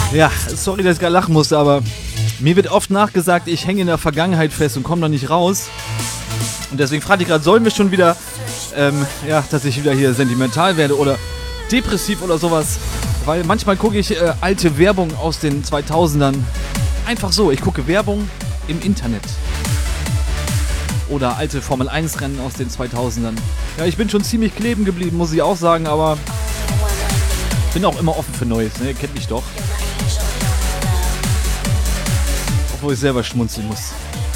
Ja, sorry, dass ich gerade lachen musste, aber mir wird oft nachgesagt, ich hänge in der Vergangenheit fest und komme da nicht raus. Und deswegen frage ich gerade, sollen wir schon wieder, dass ich wieder hier sentimental werde oder depressiv oder sowas? Weil manchmal gucke ich alte Werbung aus den 2000ern. Einfach so, ich gucke Werbung im Internet. Oder alte Formel-1-Rennen aus den 2000ern. Ja, ich bin schon ziemlich kleben geblieben, muss ich auch sagen, aber bin auch immer offen für Neues, ne? Ihr kennt mich doch. Obwohl ich selber schmunzeln muss.